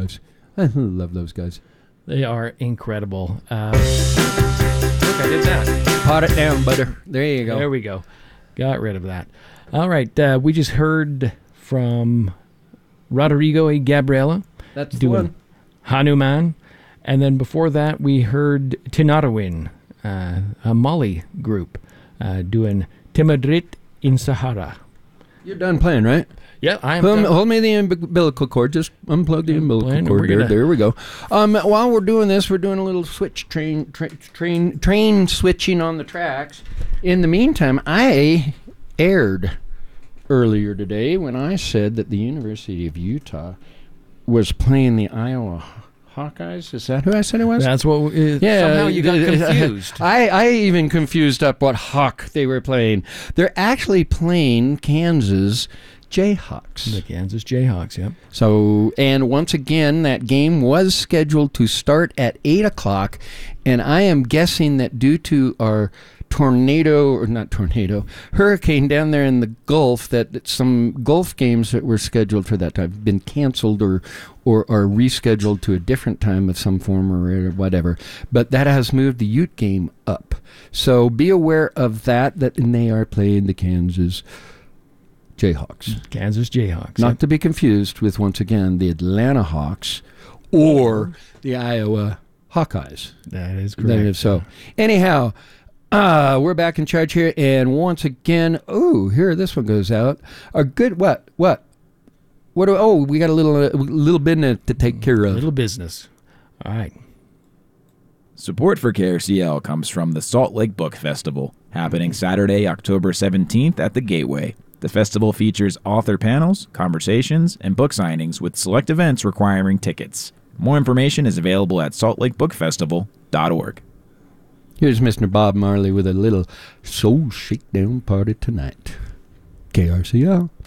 guys. I love those guys. They are incredible. Look, I did that. Pot it down, butter. There you go. There we go. Got rid of that. All right. We just heard from Rodrigo y Gabriela. That's the doing one. Hanuman. And then before that, we heard Tinarawin, a Mali group, doing Timadrit in Sahara. You're done playing, right? Yeah, I am done. Hold me the umbilical cord. Just unplug the umbilical cord. There we go. While we're doing this, we're doing a little switch train switching on the tracks. In the meantime, I aired earlier today when I said that the University of Utah was playing the Iowa Hawkeyes. Is that who I said it was? That's what. Somehow you got confused. I even confused up what Hawk they were playing. They're actually playing Kansas Jayhawks. The Kansas Jayhawks, yep. So, and once again, that game was scheduled to start at 8 o'clock, and I am guessing that due to our hurricane down there in the Gulf, that some Gulf games that were scheduled for that time have been canceled or are rescheduled to a different time of some form or whatever. But that has moved the Ute game up. So be aware of that and they are playing the Kansas Jayhawks. Kansas Jayhawks. Not to be confused with, once again, the Atlanta Hawks or the Iowa Hawkeyes. That is correct. So, anyhow, we're back in charge here, and once again, here this one goes out. A good what? We got a little business to take care of. A little business. All right. Support for KRCL comes from the Salt Lake Book Festival, happening Saturday, October 17th at the Gateway. The festival features author panels, conversations, and book signings with select events requiring tickets. More information is available at saltlakebookfestival.org. Here's Mr. Bob Marley with a little soul shakedown party tonight. KRCL.